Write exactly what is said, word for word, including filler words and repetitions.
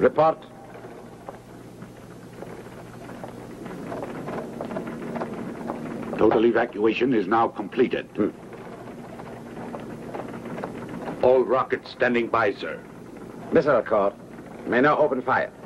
Report. Total evacuation is now completed. Hmm. All rockets standing by, sir. Missile Corps may now open fire.